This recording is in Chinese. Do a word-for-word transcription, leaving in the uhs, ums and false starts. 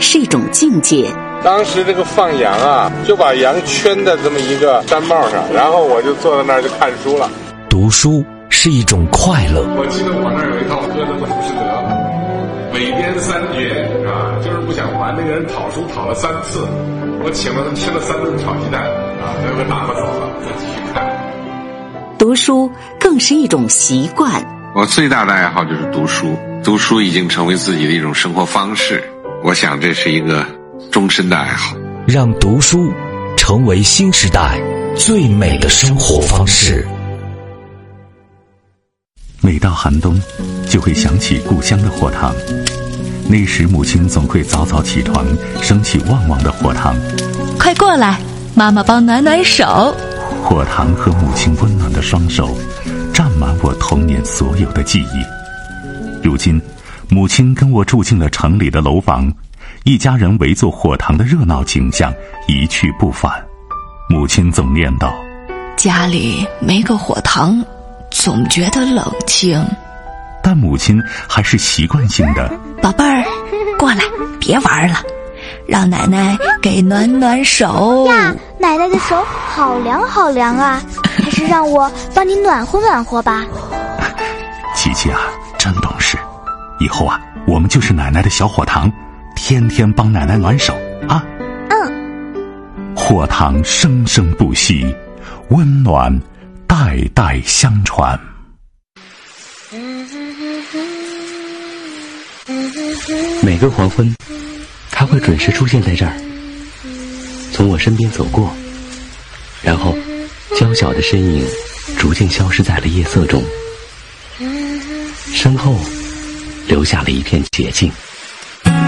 是一种境界。 当时这个放羊啊，就把羊圈在这么一个毡帽上，然后我就坐在那儿就看书了。 读书是一种快乐。 我记得我那儿有一套歌的不是得韦编三绝啊，就是不想还那个人讨书讨了三次，我请了他吃了三顿炒鸡蛋啊，最后打发走了，再继续看。 读书更是一种习惯。 我最大的爱好就是读书，读书已经成为自己的一种生活方式，我想这是一个终身的爱好。 让读书成为新时代最美的生活方式。 每到寒冬，就会想起故乡的火塘。那时母亲总会早早起床，升起旺旺的火塘。 快过来，妈妈帮暖暖手。 火塘和母亲温暖的双手，占满我童年所有的记忆。如今，母亲跟我住进了城里的楼房，一家人围坐火塘的热闹景象一去不返。母亲总念叨： 家里没个火塘，总觉得冷清。 但母亲还是习惯性的： 宝贝儿，过来，别玩了，让奶奶给暖暖手呀。奶奶的手好凉好凉啊，还是让我帮你暖和暖和吧。 琪琪啊，真懂事，以后啊，我们就是奶奶的小火塘，天天帮奶奶暖手啊。 嗯。 火塘生生不息，温暖代代相传。 每个黄昏，他会准时出现在这儿，从我身边走过，然后娇小的身影逐渐消失在了夜色中，身后留下了一片洁净。